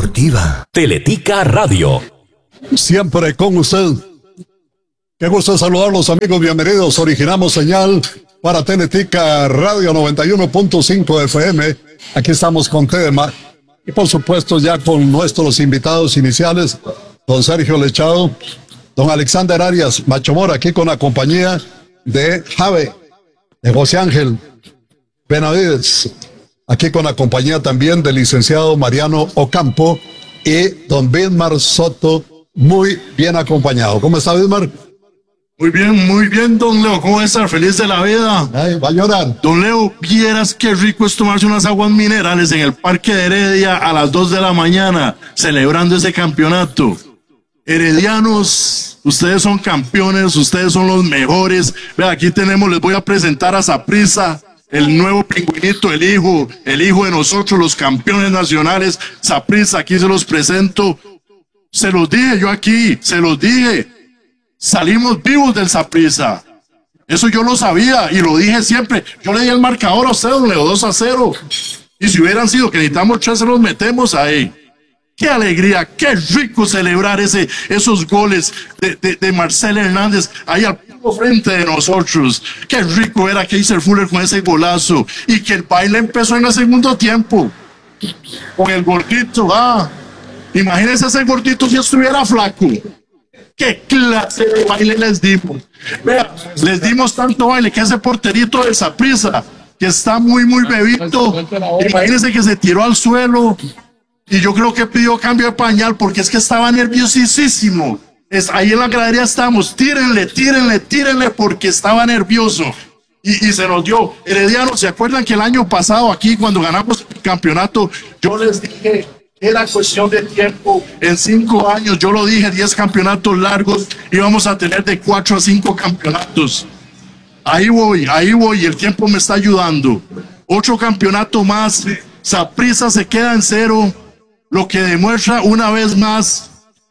deportiva. Teletica Radio. Siempre con usted. Qué gusto saludarlos, amigos. Bienvenidos. Originamos señal para Teletica Radio 91.5 FM. Aquí estamos con Tema. Y por supuesto ya con nuestros invitados iniciales, don Sergio Lechado, don Alexander Arias, Macho Mora, aquí con la compañía de Jave, de José Ángel Benavides, aquí con la compañía también del licenciado Mariano Ocampo y don Bismar Soto, muy bien acompañado. ¿Cómo está, Bismar? Muy bien, don Leo. ¿Cómo está? Feliz de la vida. Ay, va a llorar. Don Leo, vieras qué rico es tomarse unas aguas minerales en el Parque de Heredia a las 2 de la mañana, celebrando ese campeonato. Heredianos, ustedes son campeones, ustedes son los mejores. Vea, aquí tenemos, les voy a presentar a Saprissa, el nuevo pingüinito, el hijo de nosotros, los campeones nacionales. Saprissa, aquí se los presento. Se los dije yo aquí, se los dije. Salimos vivos del Saprissa. Eso yo lo sabía y lo dije siempre. Yo le di el marcador a usted, don Leo, 2-0. Y si hubieran sido que necesitamos 3, se los metemos ahí. Qué alegría, qué rico celebrar esos goles de Marcelo Hernández ahí al frente de nosotros. Qué rico era Keiser Fuller con ese golazo. Y que el baile empezó en el segundo tiempo. Con el gordito, imagínense ese gordito si estuviera flaco. ¿Qué clase de baile les dimos? Vea, les dimos tanto baile que ese porterito de Saprissa, que está muy bebito, imagínense que se tiró al suelo y yo creo que pidió cambio de pañal porque es que estaba nerviosísimo. Ahí en la gradería estamos, tírenle porque estaba nervioso. Y se nos dio. Herediano, ¿se acuerdan que el año pasado aquí cuando ganamos el campeonato, yo les dije... Era cuestión de tiempo, en 5 años, yo lo dije, 10 campeonatos largos, íbamos a tener de 4 a 5 campeonatos. Ahí voy, el tiempo me está ayudando. 8 campeonatos más, Saprissa se queda en 0, lo que demuestra una vez más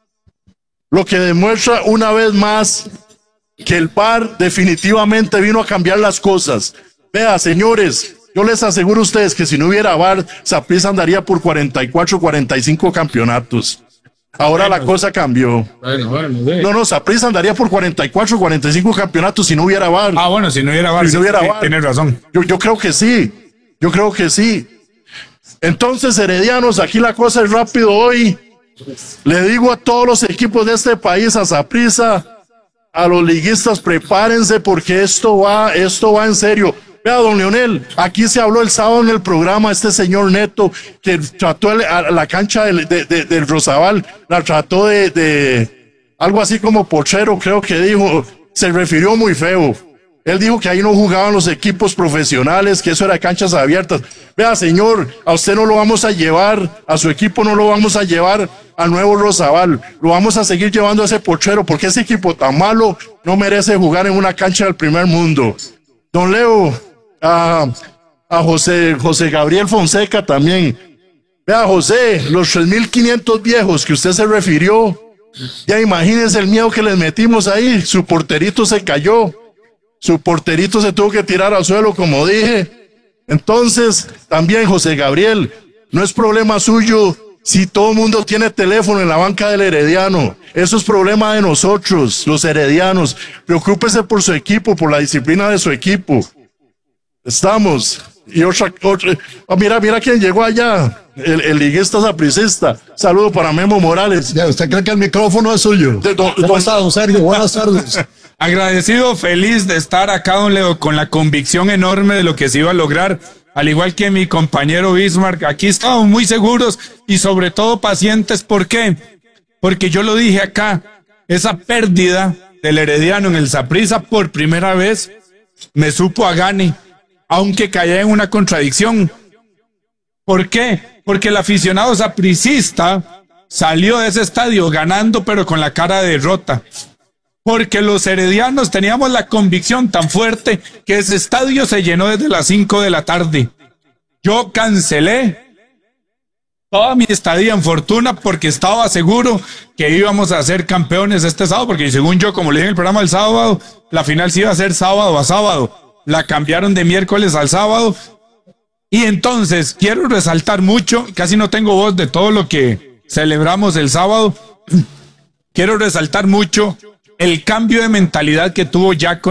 que el VAR definitivamente vino a cambiar las cosas. Vea, señores, yo les aseguro a ustedes que si no hubiera VAR, Saprissa andaría por 44, 45 campeonatos. Ahora la cosa cambió. No, Saprissa andaría por 44, 45 campeonatos si no hubiera VAR. Bueno, si no hubiera VAR, tienes razón. Yo creo que sí. Entonces, heredianos, aquí la cosa es rápido hoy. Le digo a todos los equipos de este país, a Saprissa, a los liguistas, prepárense porque esto va en serio. Vea, don Leonel, aquí se habló el sábado en el programa, este señor Neto, que trató la cancha del Rosabal, la trató de algo así como pochero, creo que dijo, se refirió muy feo. Él dijo que ahí no jugaban los equipos profesionales, que eso era canchas abiertas. Vea, señor, a usted no lo vamos a llevar, a su equipo no lo vamos a llevar al nuevo Rosabal, lo vamos a seguir llevando a ese pochero, porque ese equipo tan malo no merece jugar en una cancha del primer mundo. Don Leo, a José Gabriel Fonseca también. Vea, José, los 3.500 viejos que usted se refirió, ya imagínense el miedo que les metimos ahí. Su porterito se cayó, su porterito se tuvo que tirar al suelo, como dije. Entonces, también José Gabriel, no es problema suyo si todo el mundo tiene teléfono en la banca del Herediano. Eso es problema de nosotros, los heredianos. Preocúpese por su equipo, por la disciplina de su equipo. Estamos. Y otra. Mira quién llegó allá. El liguista sapricista. Saludo para Memo Morales. Ya, ¿usted cree que el micrófono es suyo? ¿Cómo está, don Sergio? Buenas tardes. Agradecido, feliz de estar acá, don Leo, con la convicción enorme de lo que se iba a lograr. Al igual que mi compañero Bismarck, aquí estamos muy seguros y sobre todo pacientes. ¿Por qué? Porque yo lo dije acá, esa pérdida del Herediano en el Saprissa por primera vez me supo a gane, aunque caía en una contradicción. ¿Por qué? Porque el aficionado sapricista salió de ese estadio ganando, pero con la cara de derrota. Porque los heredianos teníamos la convicción tan fuerte que ese estadio se llenó desde las 5 de la tarde. Yo cancelé toda mi estadía en Fortuna porque estaba seguro que íbamos a ser campeones este sábado, porque según yo, como le dije en el programa del sábado, la final se iba a ser sábado a sábado. La cambiaron de miércoles al sábado. Y entonces quiero resaltar mucho, casi no tengo voz de todo lo que celebramos el sábado. Quiero resaltar mucho el cambio de mentalidad que tuvo Jack